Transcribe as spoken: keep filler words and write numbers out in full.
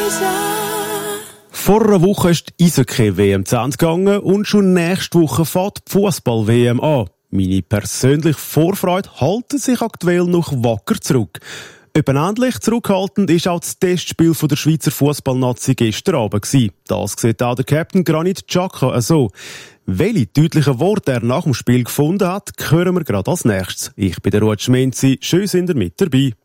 Vor einer Woche ist die Eishockey-W M zu Ende gegangen und schon nächste Woche fährt die Fußball-W M an. Meine persönliche Vorfreude hält sich aktuell noch wacker zurück. Eben ähnlich zurückhaltend ist auch das Testspiel von der Schweizer Fußballnazi gestern Abend gewesen. Das sieht auch der Captain Granit Xhaka so. Welche deutlichen Worte er nach dem Spiel gefunden hat, hören wir gerade als nächstes. Ich bin der Ruud Schmenzi. Schön sind ihr mit dabei.